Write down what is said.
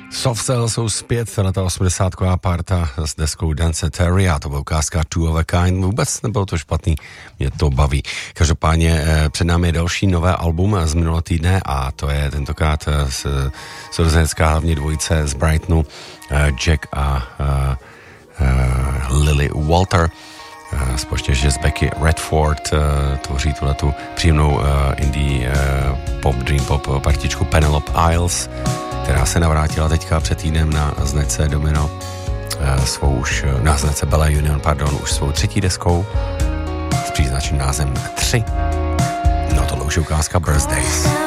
Soft Cell jsou zpět, na ta 80ková parta s deskou Dance Terry, a to byla ukázka Two of a Kind, vůbec nebylo to špatný, mě to baví. Každopádně před námi je další nové album z minulého týdne a to je tentokrát sourozenecká hlavně dvojice z Brightonu, Jack a Lily Walter. Společně s Becky Redford tvoří tuhletu příjemnou indie pop, dream pop partičku Penelope Isles, která se navrátila teďka před týdnem na značce Domino na značce Bella Union, už svou třetí deskou s příznačným názvem 3. No tohle už je ukázka Birthdays.